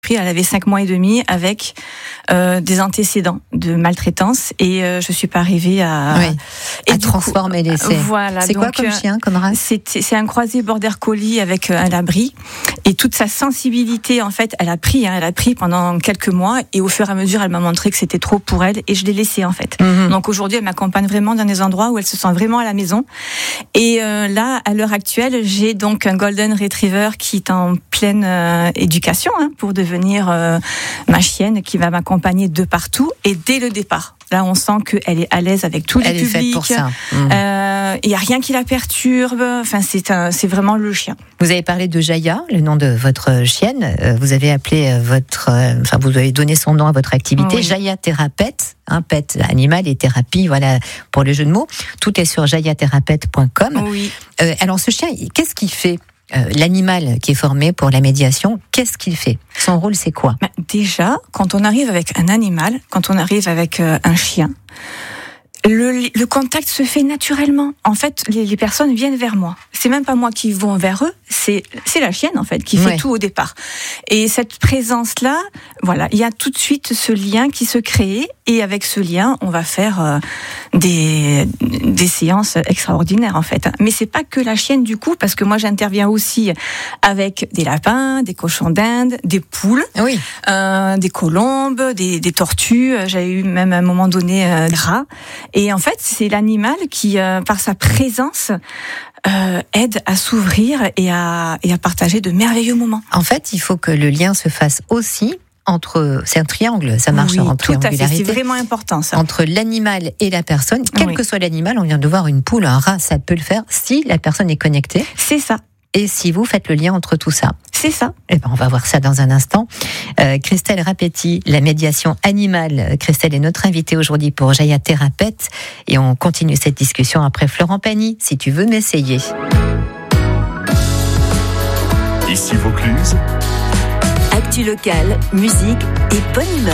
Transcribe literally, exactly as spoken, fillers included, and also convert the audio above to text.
pris, elle avait cinq mois et demi avec euh, des antécédents de maltraitance et euh, je suis pas arrivée à, oui, et à transformer coup, l'essai. Voilà. C'est donc, quoi comme chien, comme race? c'est, c'est un croisé border collie avec un labri et toute sa sensibilité, en fait, elle a pris, hein, elle a pris pendant quelques mois et au fur et à mesure, elle m'a montré que c'était trop pour elle et je l'ai laissée, en fait. Mm-hmm. Donc aujourd'hui, elle m'accompagne vraiment dans des endroits où elle se sent vraiment à la maison. Et euh, là, à l'heure actuelle, j'ai donc un Golden Retriever qui est en pleine euh, éducation hein, pour devenir euh, ma chienne qui va m'accompagner de partout et dès le départ. Là, on sent qu'elle est à l'aise avec tous elle les publics. Elle est faite pour ça. Il mmh. euh, n'y a rien qui la perturbe. Enfin, c'est, un, c'est vraiment le chien. Vous avez parlé de Jaya, le nom de votre chienne. Vous avez appelé votre, enfin, vous avez donné son nom à votre activité, oui. Jaya Thérapeute, un pet animal et thérapie, voilà pour le jeu de mots. Tout est sur jaya thérapeute point com. Oui. Euh, alors, ce chien, qu'est-ce qu'il fait? Euh, l'animal qui est formé pour la médiation, qu'est-ce qu'il fait? Son rôle, c'est quoi? Ben, déjà, quand on arrive avec un animal, quand on arrive avec euh, un chien, le, le contact se fait naturellement. En fait, les, les personnes viennent vers moi. C'est même pas moi qui vont vers eux, c'est, c'est la chienne, en fait, qui fait ouais. tout au départ. Et cette présence-là, voilà, il y a tout de suite ce lien qui se crée. Et avec ce lien, on va faire euh, des, des séances extraordinaires, en fait. Mais c'est pas que la chienne, du coup, parce que moi, j'interviens aussi avec des lapins, des cochons d'Inde, des poules, oui. euh, des colombes, des, des tortues. J'avais eu même à un moment donné euh, des rats. Et en fait, c'est l'animal qui, euh, par sa présence, euh, aide à s'ouvrir et à, et à partager de merveilleux moments. En fait, il faut que le lien se fasse aussi entre, c'est un triangle, ça marche oui, en tout triangularité. À fait, c'est vraiment important ça. Entre l'animal et la personne, quel oui. que soit l'animal, on vient de voir une poule, un rat, ça peut le faire si la personne est connectée. C'est ça. Et si vous faites le lien entre tout ça. C'est ça. Eh ben, on va voir ça dans un instant. Euh, Christelle Rapetti, la médiation animale. Christelle est notre invitée aujourd'hui pour Jaya Thérapeute. Et on continue cette discussion après Florent Pagny, si tu veux m'essayer. Ici Vaucluse. Actu locale, musique et bonne humeur.